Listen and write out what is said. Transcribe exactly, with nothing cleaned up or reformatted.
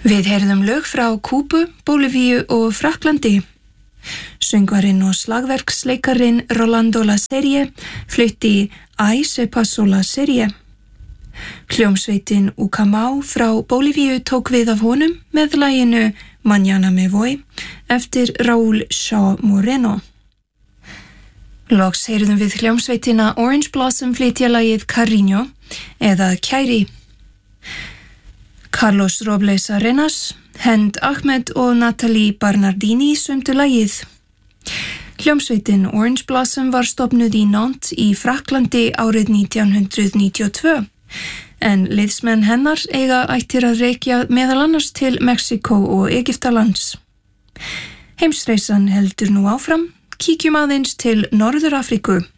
Við heyrðum lög frá Kúbu, Bólivíu og Frakklandi. Söngvarinn og slagverksleikarin Rolando La Serie flutti Ay se pasó la serie. Hljómsveitin Ucamau frá Bólivíu tók við af honum með laginu Mañana me voy eftir Raúl Shaw Moreno. Loks heyrðum við hljómsveitina Orange Blossom flytja lagið Cariño eða Kæri. Carlos Robles Arenas, Hend Ahmed og Natalie Bernardini sumdu lagið. Hljómsveitin Orange Blossom var stofnuð í Nantes í Frakklandi árið nítján hundrað níutíu og tvö, en liðsmenn hennar eiga ættir að reykja meðal annars til Mexíkó og Egyptalands. Heimsreisan heldur nú áfram, kíkjum aðeins til Norður-Afríku.